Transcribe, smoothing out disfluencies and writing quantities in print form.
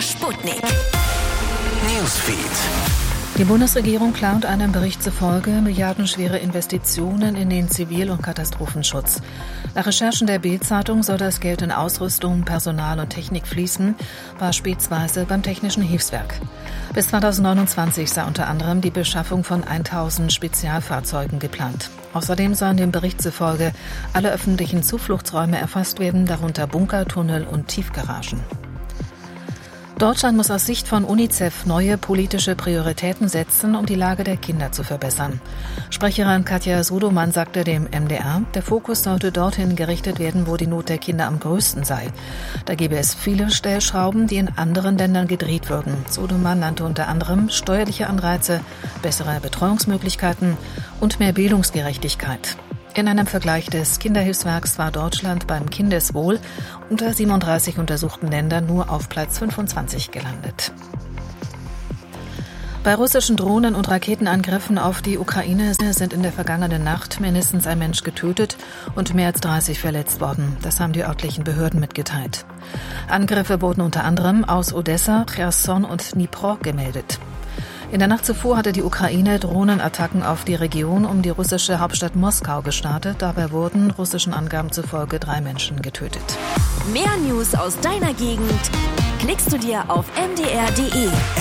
Sputnik Newsfeed. Die Bundesregierung plant einem Bericht zufolge milliardenschwere Investitionen in den Zivil- und Katastrophenschutz. Nach Recherchen der Bild-Zeitung soll das Geld in Ausrüstung, Personal und Technik fließen, beispielsweise beim Technischen Hilfswerk. Bis 2029 sei unter anderem die Beschaffung von 1000 Spezialfahrzeugen geplant. Außerdem sollen dem Bericht zufolge alle öffentlichen Zufluchtsräume erfasst werden, darunter Bunker, Tunnel und Tiefgaragen. Deutschland muss aus Sicht von UNICEF neue politische Prioritäten setzen, um die Lage der Kinder zu verbessern. Sprecherin Katja Sudoman sagte dem MDR, der Fokus sollte dorthin gerichtet werden, wo die Not der Kinder am größten sei. Da gäbe es viele Stellschrauben, die in anderen Ländern gedreht würden. Sudoman nannte unter anderem steuerliche Anreize, bessere Betreuungsmöglichkeiten und mehr Bildungsgerechtigkeit. In einem Vergleich des Kinderhilfswerks war Deutschland beim Kindeswohl unter 37 untersuchten Ländern nur auf Platz 25 gelandet. Bei russischen Drohnen- und Raketenangriffen auf die Ukraine sind in der vergangenen Nacht mindestens ein Mensch getötet und mehr als 30 verletzt worden. Das haben die örtlichen Behörden mitgeteilt. Angriffe wurden unter anderem aus Odessa, Cherson und Dnipro gemeldet. In der Nacht zuvor hatte die Ukraine Drohnenattacken auf die Region um die russische Hauptstadt Moskau gestartet. Dabei wurden russischen Angaben zufolge 3 Menschen getötet. Mehr News aus deiner Gegend klickst du dir auf mdr.de.